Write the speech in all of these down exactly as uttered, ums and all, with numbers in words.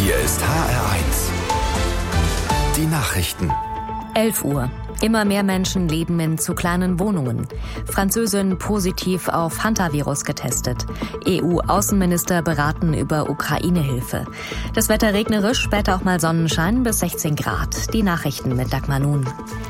Hier ist H R eins. Die Nachrichten. elf Uhr. Immer mehr Menschen leben in zu kleinen Wohnungen. Französin positiv auf Hantavirus getestet. E U-Außenminister beraten über Ukraine-Hilfe. Das Wetter regnerisch, später auch mal Sonnenschein bis sechzehn Grad. Die Nachrichten mit Dagmar Nun.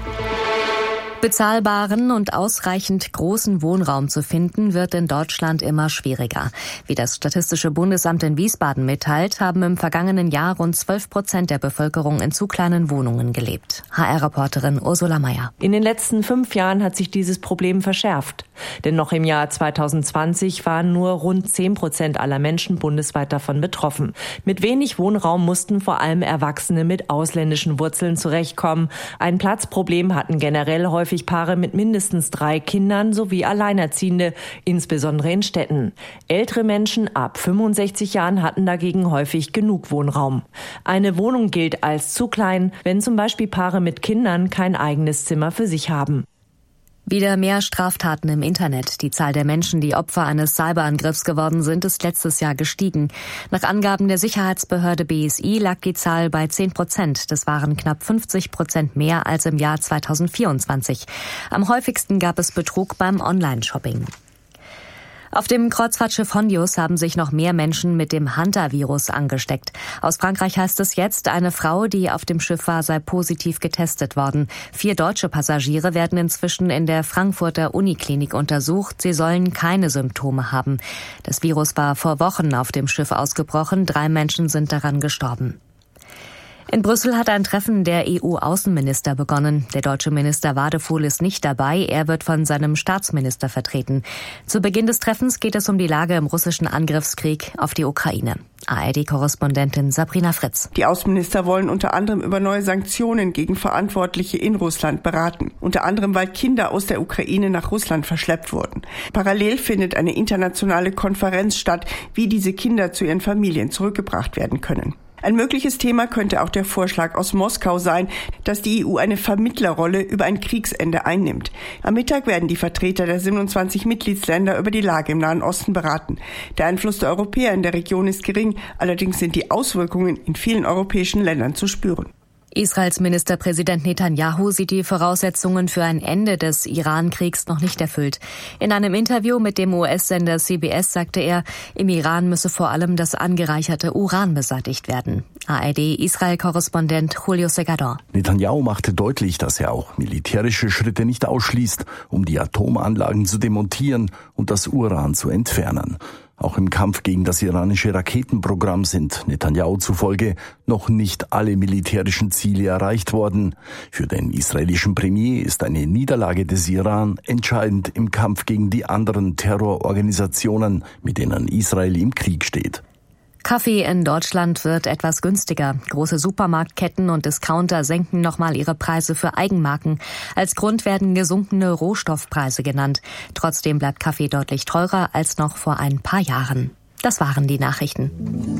Bezahlbaren und ausreichend großen Wohnraum zu finden, wird in Deutschland immer schwieriger. Wie das Statistische Bundesamt in Wiesbaden mitteilt, haben im vergangenen Jahr rund zwölf Prozent der Bevölkerung in zu kleinen Wohnungen gelebt. H R-Reporterin Ursula Meier. In den letzten fünf Jahren hat sich dieses Problem verschärft. Denn noch im Jahr zweitausendzwanzig waren nur rund zehn Prozent aller Menschen bundesweit davon betroffen. Mit wenig Wohnraum mussten vor allem Erwachsene mit ausländischen Wurzeln zurechtkommen. Ein Platzproblem hatten generell häufig Paare mit mindestens drei Kindern sowie Alleinerziehende, insbesondere in Städten. Ältere Menschen ab fünfundsechzig Jahren hatten dagegen häufig genug Wohnraum. Eine Wohnung gilt als zu klein, wenn zum Beispiel Paare mit Kindern kein eigenes Zimmer für sich haben. Wieder mehr Straftaten im Internet. Die Zahl der Menschen, die Opfer eines Cyberangriffs geworden sind, ist letztes Jahr gestiegen. Nach Angaben der Sicherheitsbehörde B S I lag die Zahl bei zehn Prozent. Das waren knapp fünfzig Prozent mehr als im Jahr zweitausendvierundzwanzig. Am häufigsten gab es Betrug beim Online-Shopping. Auf dem Kreuzfahrtschiff Hondius haben sich noch mehr Menschen mit dem Hantavirus angesteckt. Aus Frankreich heißt es jetzt, eine Frau, die auf dem Schiff war, sei positiv getestet worden. Vier deutsche Passagiere werden inzwischen in der Frankfurter Uniklinik untersucht. Sie sollen keine Symptome haben. Das Virus war vor Wochen auf dem Schiff ausgebrochen. Drei Menschen sind daran gestorben. In Brüssel hat ein Treffen der E U-Außenminister begonnen. Der deutsche Minister Wadefuhl ist nicht dabei. Er wird von seinem Staatsminister vertreten. Zu Beginn des Treffens geht es um die Lage im russischen Angriffskrieg auf die Ukraine. A R D-Korrespondentin Sabrina Fritz. Die Außenminister wollen unter anderem über neue Sanktionen gegen Verantwortliche in Russland beraten. Unter anderem, weil Kinder aus der Ukraine nach Russland verschleppt wurden. Parallel findet eine internationale Konferenz statt, wie diese Kinder zu ihren Familien zurückgebracht werden können. Ein mögliches Thema könnte auch der Vorschlag aus Moskau sein, dass die E U eine Vermittlerrolle über ein Kriegsende einnimmt. Am Mittag werden die Vertreter der siebenundzwanzig Mitgliedsländer über die Lage im Nahen Osten beraten. Der Einfluss der Europäer in der Region ist gering, allerdings sind die Auswirkungen in vielen europäischen Ländern zu spüren. Israels Ministerpräsident Netanyahu sieht die Voraussetzungen für ein Ende des Iran-Kriegs noch nicht erfüllt. In einem Interview mit dem U S-Sender C B S sagte er, im Iran müsse vor allem das angereicherte Uran beseitigt werden. A R D-Israel-Korrespondent Julio Segador. Netanyahu machte deutlich, dass er auch militärische Schritte nicht ausschließt, um die Atomanlagen zu demontieren und das Uran zu entfernen. Auch im Kampf gegen das iranische Raketenprogramm sind Netanyahu zufolge noch nicht alle militärischen Ziele erreicht worden. Für den israelischen Premier ist eine Niederlage des Iran entscheidend im Kampf gegen die anderen Terrororganisationen, mit denen Israel im Krieg steht. Kaffee in Deutschland wird etwas günstiger. Große Supermarktketten und Discounter senken nochmal ihre Preise für Eigenmarken. Als Grund werden gesunkene Rohstoffpreise genannt. Trotzdem bleibt Kaffee deutlich teurer als noch vor ein paar Jahren. Das waren die Nachrichten.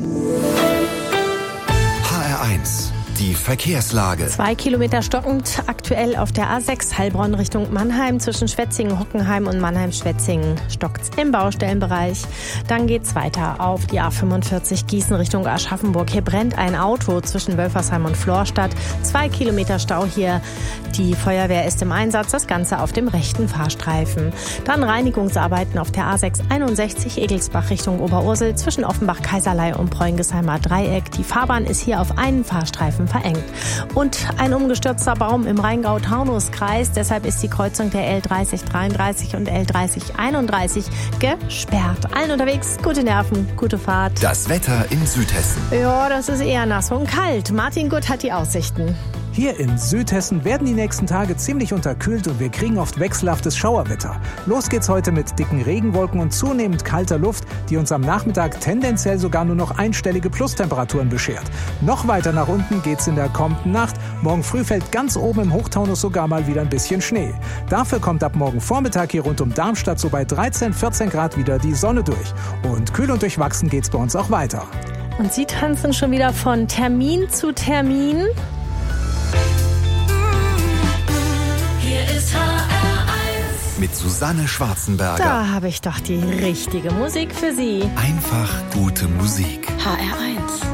H R eins. Die Verkehrslage. Zwei Kilometer stockend aktuell auf der A sechs Heilbronn Richtung Mannheim. Zwischen Schwetzingen, Hockenheim und Mannheim-Schwetzingen stockt's im Baustellenbereich. Dann geht's weiter auf die A fünfundvierzig Gießen Richtung Aschaffenburg. Hier brennt ein Auto zwischen Wölfersheim und Florstadt. Zwei Kilometer Stau hier. Die Feuerwehr ist im Einsatz. Das Ganze auf dem rechten Fahrstreifen. Dann Reinigungsarbeiten auf der A sechs einundsechzig Egelsbach Richtung Oberursel. Zwischen Offenbach, Kaiserlei und Preungesheimer Dreieck. Die Fahrbahn ist hier auf einen Fahrstreifen verengt. Und ein umgestürzter Baum im Rheingau-Taunus-Kreis. Deshalb ist die Kreuzung der L dreißig dreiunddreißig und L dreißig einunddreißig gesperrt. Allen unterwegs gute Nerven, gute Fahrt. Das Wetter in Südhessen. Ja, das ist eher nass und kalt. Martin Gutt hat die Aussichten. Hier in Südhessen werden die nächsten Tage ziemlich unterkühlt und wir kriegen oft wechselhaftes Schauerwetter. Los geht's heute mit dicken Regenwolken und zunehmend kalter Luft, die uns am Nachmittag tendenziell sogar nur noch einstellige Plustemperaturen beschert. Noch weiter nach unten geht's in der kommenden Nacht. Morgen früh fällt ganz oben im Hochtaunus sogar mal wieder ein bisschen Schnee. Dafür kommt ab morgen Vormittag hier rund um Darmstadt so bei dreizehn, vierzehn Grad wieder die Sonne durch. Und kühl und durchwachsen geht's bei uns auch weiter. Und Sie tanzen schon wieder von Termin zu Termin. Mit Susanne Schwarzenberger. Da habe ich doch die richtige Musik für Sie. Einfach gute Musik. H R eins.